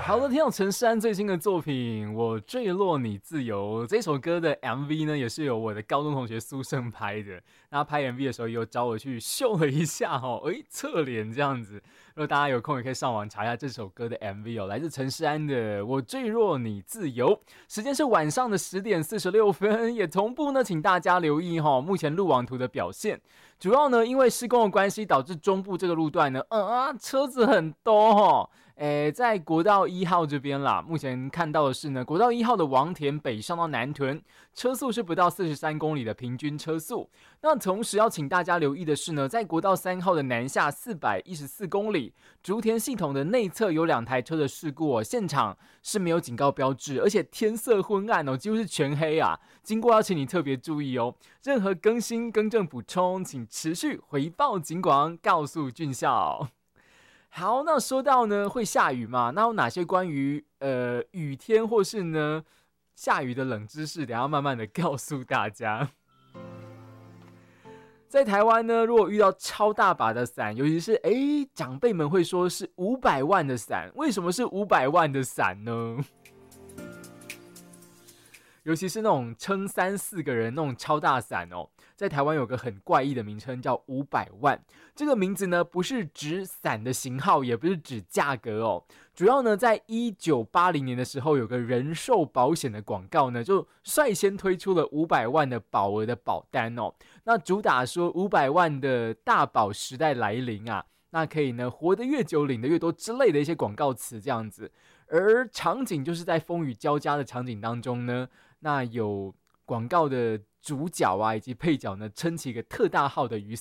好的，听到陈珊最新的作品《我坠落你自由》这首歌的 MV 呢，也是由我的高中同学苏胜拍的。那他拍 MV 的时候，也有找我去秀了一下侧脸这样子。如果大家有空，也可以上网查一下这首歌的 MV 来自陈势安的《我坠落你自由》。时间是晚上的10:46，也同步呢，请大家留意目前路网图的表现。主要呢，因为施工的关系，导致中部这个路段呢，车子很多在国道1号这边啦，目前看到的是呢，国道1号的王田北上到南屯，车速是不到43公里的平均车速。那同时要请大家留意的是呢，在国道3号的南下414公里，竹田系统的内侧有2台车的事故现场是没有警告标志，而且天色昏暗几乎是全黑啊。经过要请你特别注意任何更新、更正、补充，请持续回报警广，告诉俊孝。好，那说到呢会下雨嘛？那有哪些关于雨天或是呢下雨的冷知识？等一下慢慢的告诉大家。在台湾呢，如果遇到超大把的伞，尤其是长辈们会说是500万的伞，为什么是500万的伞呢？尤其是那种撑3-4个人那种超大伞在台湾有个很怪异的名称叫500万。这个名字呢，不是指伞的型号，也不是指价格主要呢，在1980年的时候，有个人寿保险的广告呢，就率先推出了500万的保额的保单那主打说500万的大保时代来临啊。那可以呢，活得越久领得越多之类的一些广告词这样子。而场景就是在风雨交加的场景当中呢，那有广告的主角以及配角呢，撑起一个特大号的雨